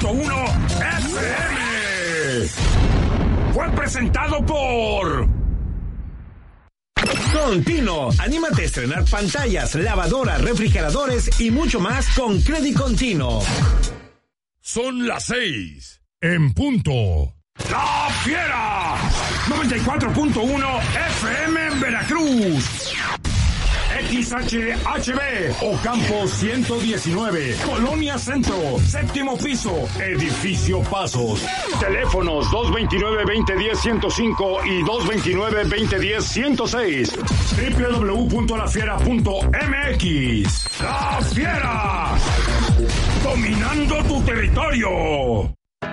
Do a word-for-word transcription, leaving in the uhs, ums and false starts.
punto uno F M. Fue presentado por Contino, anímate a estrenar pantallas, lavadoras, refrigeradores y mucho más con Credit Contino. Son las seis, en punto. ¡La Fiera! noventa y cuatro punto uno F M en Veracruz. X H H B, Ocampo ciento diecinueve, Colonia Centro, séptimo piso, Edificio Pasos. Teléfonos dos veintinueve, veinte diez, ciento cinco y dos veintinueve, veinte diez, ciento seis. doble u doble u doble u punto la fiera punto m x. ¡La Fiera! Dominando tu territorio.